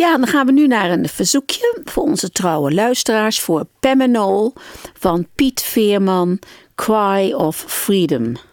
Ja, dan gaan we nu naar een verzoekje voor onze trouwe luisteraars voor Pam en Noel van Piet Veerman, Cry of Freedom.